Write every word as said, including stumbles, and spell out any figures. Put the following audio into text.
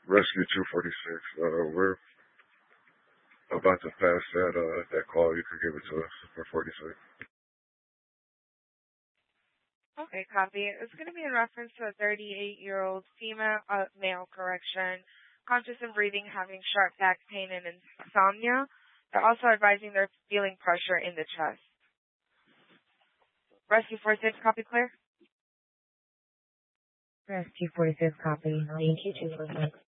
Rescue two forty-six. Uh, we're about to pass that uh that call. You could give it to us for forty-six. Okay, copy. It's going to be in reference to a thirty-eight-year-old female, uh, male, correction, conscious and breathing, having sharp back pain and insomnia. They're also advising they're feeling pressure in the chest. Rescue forty-six, copy clear? Rescue forty-six, copy. Thank you, two forty-six.